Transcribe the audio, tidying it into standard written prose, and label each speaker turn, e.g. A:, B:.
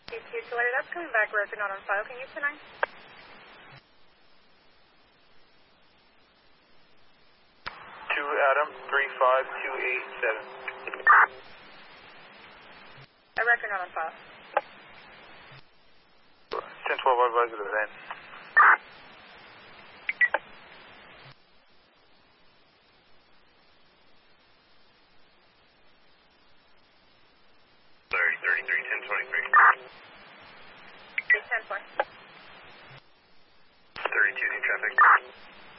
A: C2 to light it up, coming back, record not on file. Can you use the 9?
B: 2 Adam, 35287.
A: A record not on file.
B: 1012 advisor to the van.